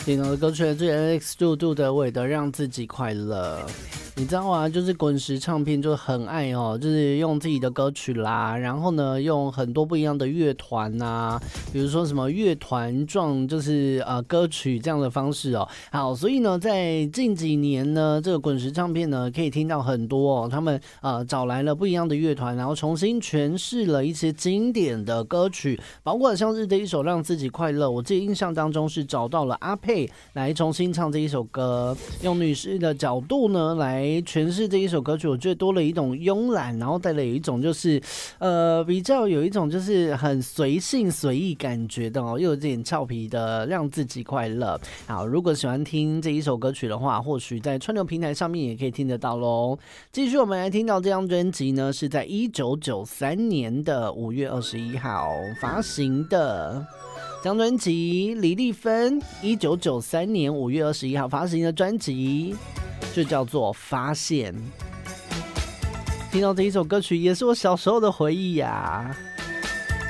听到的歌曲来自 Alex 杜杜的《为的让自己快乐》。你知道啊，就是滚石唱片就很爱哦，就是用自己的歌曲啦，然后呢，用很多不一样的乐团啊，比如说什么乐团状，就是歌曲这样的方式哦。好，所以呢，在近几年呢，这个滚石唱片呢，可以听到很多哦，他们找来了不一样的乐团，然后重新诠释了一些经典的歌曲，包括像是这一首《让自己快乐》，我记得印象当中是找到了阿佩来重新唱这一首歌，用女士的角度呢来诠释这一首歌曲，我觉得多了一种慵懒，然后带了一种就是比较有一种就是很随性随意感觉的哦，又有点俏皮的让自己快乐。好，如果喜欢听这一首歌曲的话，或许在串流平台上面也可以听得到咯。继续我们来听到这张专辑呢，是在1993年的5月21号发行的。这张专辑李丽芬1993年5月21号发行的专辑就叫做《发现》。听到这一首歌曲也是我小时候的回忆呀。